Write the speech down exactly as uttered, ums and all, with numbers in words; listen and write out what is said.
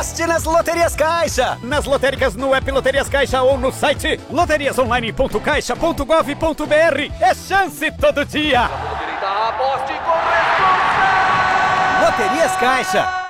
Aposte nas Loterias Caixa! Nas lotéricas, no app Loterias Caixa ou no site loterias online ponto caixa ponto gov ponto br. É chance todo dia! Aposte com responsa! Loterias Caixa!